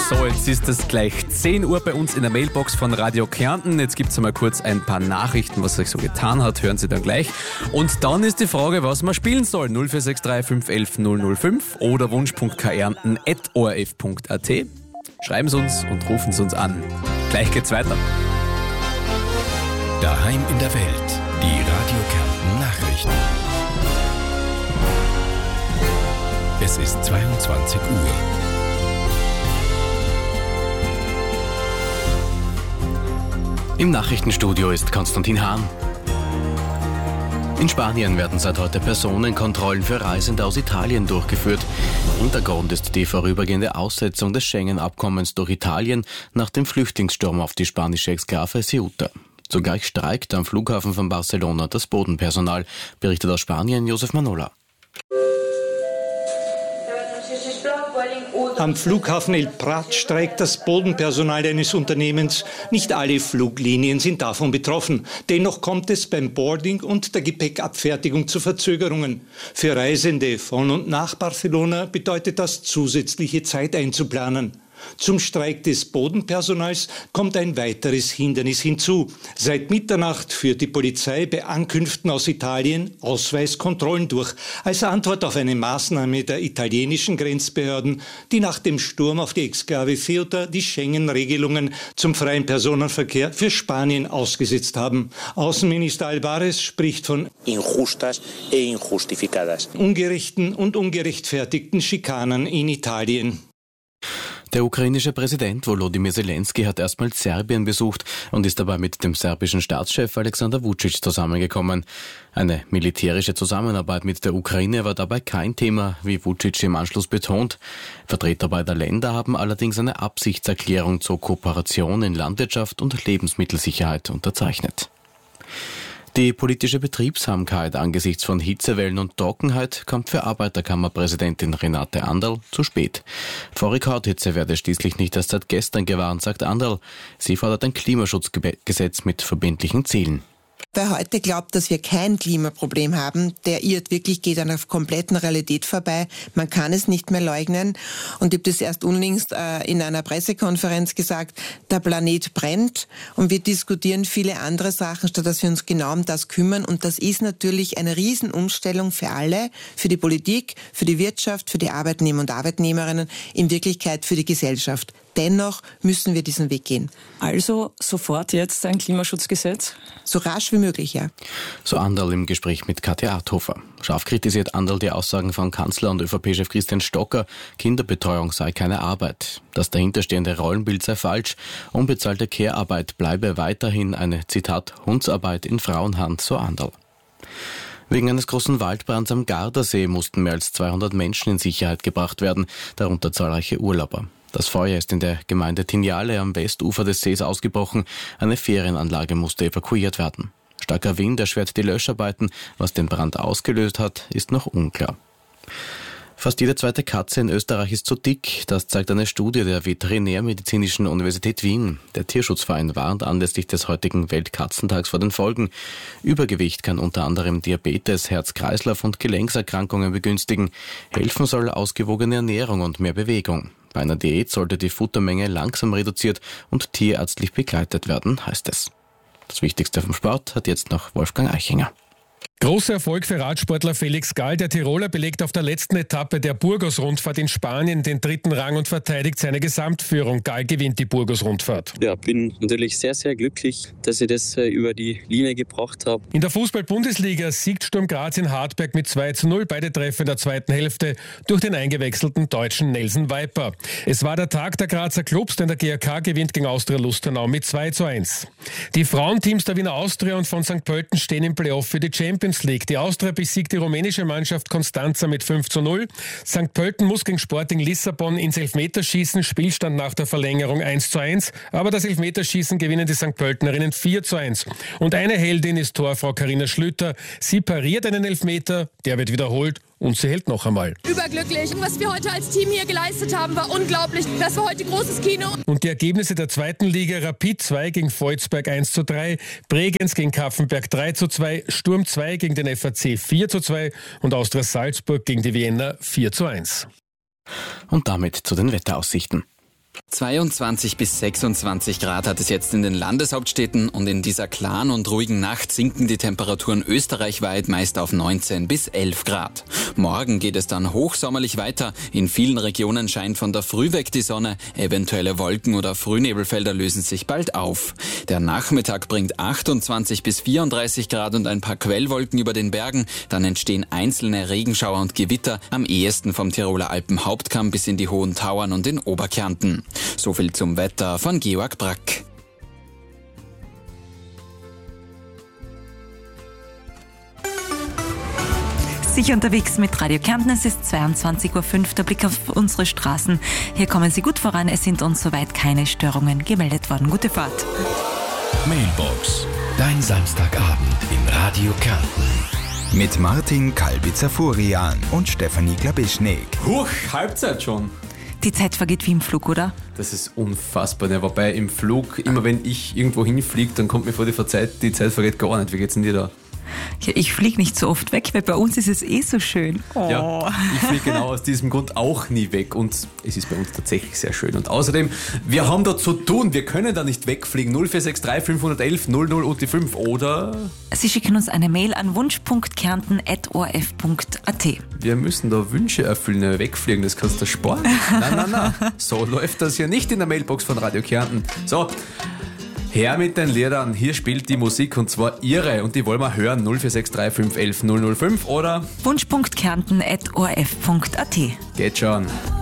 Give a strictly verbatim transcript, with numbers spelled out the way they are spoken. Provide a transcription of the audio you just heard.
So, jetzt ist es gleich zehn Uhr bei uns in der Mailbox von Radio Kärnten. Jetzt gibt es einmal kurz ein paar Nachrichten, was sich so getan hat. Hören Sie dann gleich. Und dann ist die Frage, was man spielen soll. null vier sechs drei fünf eins eins null null fünf oder wunsch.kärnten at o r f punkt a t. Schreiben Sie uns und rufen Sie uns an. Gleich geht's weiter. Daheim in der Welt. Die Radio Kärnten Nachrichten. Es ist zweiundzwanzig Uhr. Im Nachrichtenstudio ist Konstantin Hahn. In Spanien werden seit heute Personenkontrollen für Reisende aus Italien durchgeführt. Hintergrund ist die vorübergehende Aussetzung des Schengen-Abkommens durch Italien nach dem Flüchtlingssturm auf die spanische Exklave Ceuta. Zugleich streikt am Flughafen von Barcelona das Bodenpersonal, berichtet aus Spanien Josef Manola. Am Flughafen El Prat streikt das Bodenpersonal eines Unternehmens. Nicht alle Fluglinien sind davon betroffen. Dennoch kommt es beim Boarding und der Gepäckabfertigung zu Verzögerungen. Für Reisende von und nach Barcelona bedeutet das zusätzliche Zeit einzuplanen. Zum Streik des Bodenpersonals kommt ein weiteres Hindernis hinzu. Seit Mitternacht führt die Polizei bei Ankünften aus Italien Ausweiskontrollen durch, als Antwort auf eine Maßnahme der italienischen Grenzbehörden, die nach dem Sturm auf die Exklave Ceuta die Schengen-Regelungen zum freien Personenverkehr für Spanien ausgesetzt haben. Außenminister Álvarez spricht von injustas e injustificadas, ungerechten und ungerechtfertigten Schikanen in Italien. Der ukrainische Präsident Volodymyr Zelensky hat erstmals Serbien besucht und ist dabei mit dem serbischen Staatschef Alexander Vučić zusammengekommen. Eine militärische Zusammenarbeit mit der Ukraine war dabei kein Thema, wie Vučić im Anschluss betont. Vertreter beider Länder haben allerdings eine Absichtserklärung zur Kooperation in Landwirtschaft und Lebensmittelsicherheit unterzeichnet. Die politische Betriebsamkeit angesichts von Hitzewellen und Trockenheit kommt für Arbeiterkammerpräsidentin Renate Anderl zu spät. Vor Rekordhitze werde schließlich nicht erst seit gestern gewarnt, sagt Anderl. Sie fordert ein Klimaschutzgesetz mit verbindlichen Zielen. Wer heute glaubt, dass wir kein Klimaproblem haben, der irrt wirklich, geht an der kompletten Realität vorbei. Man kann es nicht mehr leugnen. Und ich habe das erst unlängst äh, in einer Pressekonferenz gesagt, der Planet brennt und wir diskutieren viele andere Sachen, statt dass wir uns genau um das kümmern. Und das ist natürlich eine Riesenumstellung für alle, für die Politik, für die Wirtschaft, für die Arbeitnehmer und Arbeitnehmerinnen, in Wirklichkeit für die Gesellschaft. Dennoch müssen wir diesen Weg gehen. Also sofort jetzt ein Klimaschutzgesetz? So rasch wie möglich, ja. So Anderl im Gespräch mit Katja Arthofer. Scharf kritisiert Anderl die Aussagen von Kanzler und ÖVP-Chef Christian Stocker, Kinderbetreuung sei keine Arbeit. Das dahinterstehende Rollenbild sei falsch. Unbezahlte Care-Arbeit bleibe weiterhin eine, Zitat, Hundsarbeit in Frauenhand, so Anderl. Wegen eines großen Waldbrands am Gardasee mussten mehr als zweihundert Menschen in Sicherheit gebracht werden, darunter zahlreiche Urlauber. Das Feuer ist in der Gemeinde Tinjale am Westufer des Sees ausgebrochen. Eine Ferienanlage musste evakuiert werden. Starker Wind erschwert die Löscharbeiten. Was den Brand ausgelöst hat, ist noch unklar. Fast jede zweite Katze in Österreich ist zu dick. Das zeigt eine Studie der Veterinärmedizinischen Universität Wien. Der Tierschutzverein warnt anlässlich des heutigen Weltkatzentags vor den Folgen. Übergewicht kann unter anderem Diabetes, Herz-Kreislauf- und Gelenkserkrankungen begünstigen. Helfen soll ausgewogene Ernährung und mehr Bewegung. Bei einer Diät sollte die Futtermenge langsam reduziert und tierärztlich begleitet werden, heißt es. Das Wichtigste vom Sport hat jetzt noch Wolfgang Eichinger. Großer Erfolg für Radsportler Felix Gall. Der Tiroler belegt auf der letzten Etappe der Burgos-Rundfahrt in Spanien den dritten Rang und verteidigt seine Gesamtführung. Gall gewinnt die Burgos-Rundfahrt. Ja, bin natürlich sehr, sehr glücklich, dass ich das äh, über die Linie gebracht habe. In der Fußball-Bundesliga siegt Sturm Graz in Hartberg mit zwei zu null. Beide Treffer in der zweiten Hälfte durch den eingewechselten Deutschen Nelson Viper. Es war der Tag der Grazer Clubs, denn der G A K gewinnt gegen Austria Lustenau mit zwei zu eins. Die Frauenteams der Wiener Austria und von Sankt Pölten stehen im Playoff für die Champions League. Die Austria besiegt die rumänische Mannschaft Constanza mit fünf zu null. Sankt Pölten muss gegen Sporting Lissabon ins Elfmeterschießen. Spielstand nach der Verlängerung eins zu eins. Aber das Elfmeterschießen gewinnen die Sankt Pöltenerinnen vier zu eins. Und eine Heldin ist Torfrau Carina Schlüter. Sie pariert einen Elfmeter, der wird wiederholt. Und sie hält noch einmal. Überglücklich. Was wir heute als Team hier geleistet haben, war unglaublich. Das war heute großes Kino. Und die Ergebnisse der zweiten Liga: Rapid zwei gegen Volzberg eins zu drei, Bregenz gegen Kapfenberg drei zu zwei, Sturm zwei gegen den F A C vier zu zwei und Austria Salzburg gegen die Vienna vier zu eins. Und damit zu den Wetteraussichten. zweiundzwanzig bis sechsundzwanzig Grad hat es jetzt in den Landeshauptstädten und in dieser klaren und ruhigen Nacht sinken die Temperaturen österreichweit meist auf neunzehn bis elf Grad. Morgen geht es dann hochsommerlich weiter. In vielen Regionen scheint von der Früh weg die Sonne. Eventuelle Wolken- oder Frühnebelfelder lösen sich bald auf. Der Nachmittag bringt achtundzwanzig bis vierunddreißig Grad und ein paar Quellwolken über den Bergen. Dann entstehen einzelne Regenschauer und Gewitter, am ehesten vom Tiroler Alpenhauptkamm bis in die Hohen Tauern und in Oberkärnten. So viel zum Wetter von Georg Brack. Sicher unterwegs mit Radio Kärnten. Es ist zweiundzwanzig Uhr fünf, der Blick auf unsere Straßen. Hier kommen Sie gut voran. Es sind uns soweit keine Störungen gemeldet worden. Gute Fahrt. Mailbox. Dein Samstagabend in Radio Kärnten. Mit Martin Kalbitzer-Furian und Stefanie Glabischnik. Huch, Halbzeit schon. Die Zeit vergeht wie im Flug, oder? Das ist unfassbar. Ne? Wobei im Flug, immer wenn ich irgendwo hinfliege, dann kommt mir vor, die Zeit, die Zeit vergeht gar nicht. Wie geht's denn dir da? Ja, ich fliege nicht so oft weg, weil bei uns ist es eh so schön. Oh. Ja, ich fliege genau aus diesem Grund auch nie weg und es ist bei uns tatsächlich sehr schön. Und außerdem, wir haben da zu tun, wir können da nicht wegfliegen. null vier sechs drei fünf eins eins null null und die fünf oder... Sie schicken uns eine Mail an wunsch punkt kärnten at o r f punkt a t. Wir müssen da Wünsche erfüllen, wegfliegen, das kannst du sparen. Nein, nein, nein, so läuft das hier nicht in der Mailbox von Radio Kärnten. So, her mit den Liedern, hier spielt die Musik und zwar ihre und die wollen wir hören. null vier sechs drei fünf eins eins null null fünf oder wunsch punkt kärnten at o r f punkt a t. Geht schon.